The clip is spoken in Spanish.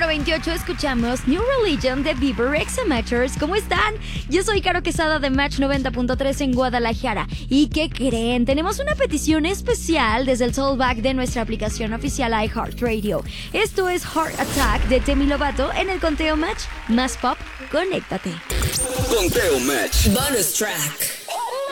28 escuchamos New Religion de Bieber X Amateurs. ¿Cómo están? Yo soy Caro Quesada de Match 90.3 en Guadalajara. ¿Y qué creen? Tenemos una petición especial desde el Soulback de nuestra aplicación oficial iHeartRadio. Esto es Heart Attack de Demi Lovato en el Conteo Match. Más pop, conéctate. Conteo Match. Bonus track.